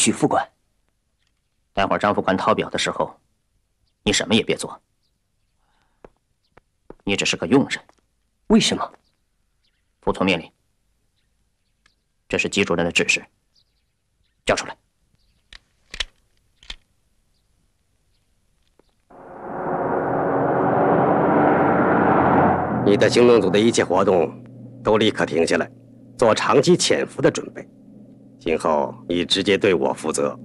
许副官。 待会儿张副官掏表的时候，你什么也别做，你只是个佣人。 为什么？ 服从命令。这是姬主任的指示，交出来。 你的行动组的一切活动都立刻停下来，做长期潜伏的准备。今后你直接对我负责。